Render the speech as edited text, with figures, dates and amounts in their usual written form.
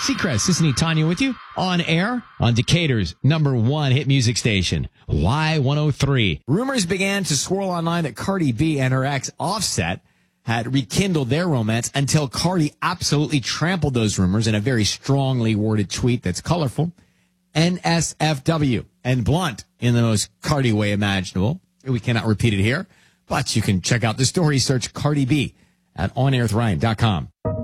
Seacrest, Sissany, Tanya with you on air on Decatur's #1 hit music station, Y103. Rumors began to swirl online that Cardi B and her ex Offset had rekindled their romance until Cardi absolutely trampled those rumors in a very strongly worded tweet that's colorful, NSFW, and blunt in the most Cardi way imaginable. We cannot repeat it here, but you can check out the story. Search Cardi B at onairwithryan.com.